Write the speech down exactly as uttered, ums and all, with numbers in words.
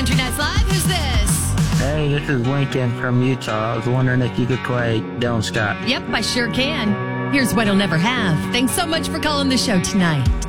Country Nights Live. Who's this? Hey, this is Lincoln from Utah. I was wondering if you could play Dylan Scott. Yep, I sure can. Here's What He'll Never Have. Thanks so much for calling the show tonight.